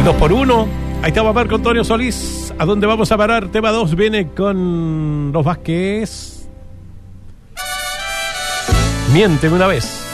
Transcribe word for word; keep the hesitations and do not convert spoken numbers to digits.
dos por uno. Ahí estamos Marco Antonio Solís. ¿A dónde vamos a parar? Tema dos viene con los Vázquez. Miénteme una vez.